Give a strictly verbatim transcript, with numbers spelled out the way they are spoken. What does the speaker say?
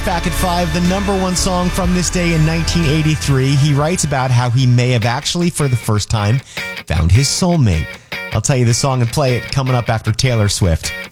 Back at five, the number one song from this day in nineteen eighty-three. He writes about how he may have actually, for the first time, found his soulmate. I'll tell you the song and play it coming up after Taylor Swift.